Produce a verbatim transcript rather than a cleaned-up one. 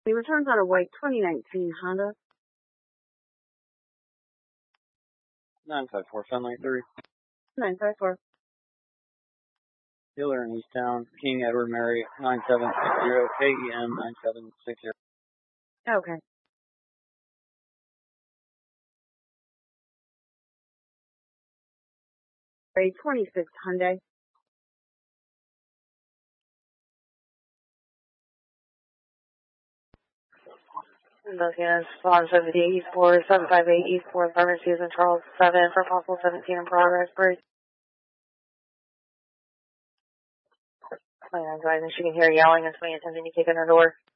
He returns on a white twenty nineteen Honda. nine five four, Fenway three. nine five four. Dealer in Easttown, King Edward Mary, nine seven six zero, K E M nine seven six zero. Okay. A twenty-six Hyundai. Those units, one seventy East four, seven five eight East four, Apartment Susan Charles seven for possible seventeen in progress, Bruce. Plan on driving, she can hear yelling and swinging, attempting to kick in her door.